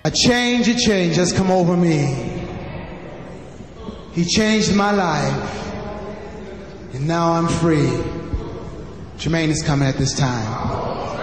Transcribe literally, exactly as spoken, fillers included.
A change, a change has come over me. He changed my life, and now I'm free. Jermaine is coming at this time.